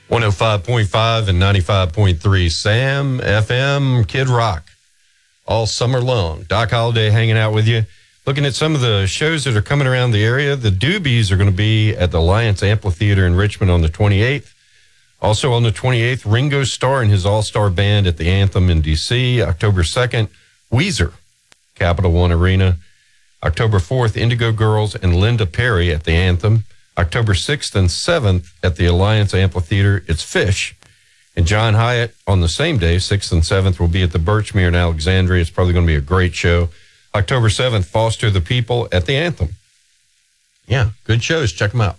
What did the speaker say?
105.5 and 95.3 Sam FM Kid Rock all summer long. Doc Holliday hanging out with you. Looking at some of the shows that are coming around the area. The Doobies are going to be at the Alliance Amphitheater in Richmond on the 28th. Also on the 28th, Ringo Starr and his all-star band at the Anthem in D.C. October 2nd, Weezer, Capital One Arena. October 4th, Indigo Girls and Linda Perry at the Anthem. October 6th and 7th at the Alliance Amphitheater, it's Fish. And John Hyatt on the same day, 6th and 7th, will be at the Birchmere in Alexandria. It's probably going to be a great show. October 7th, Foster the People at the Anthem. Yeah, good shows. Check them out.